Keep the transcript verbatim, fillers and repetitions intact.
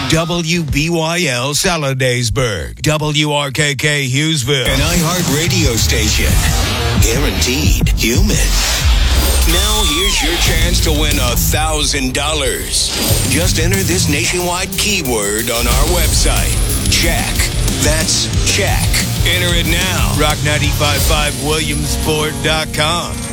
W B Y L Saladaysburg, W R K K Hughesville, an iHeart radio station. Guaranteed human. Now here's your chance to win a thousand dollars. Just enter this nationwide keyword on our website. Check. That's check. Enter it now. rock nine five five williamsport dot com.